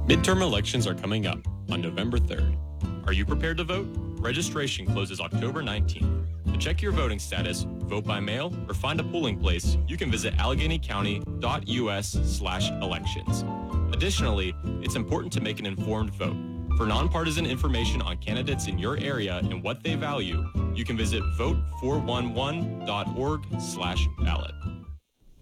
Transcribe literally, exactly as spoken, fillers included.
Midterm elections are coming up on November third. Are you prepared to vote? Registration closes October nineteenth. To check your voting status, vote by mail, or find a polling place, you can visit AlleghenyCounty.us slash elections. Additionally, it's important to make an informed vote. For nonpartisan information on candidates in your area and what they value, you can visit vote four one one dot org slash ballot.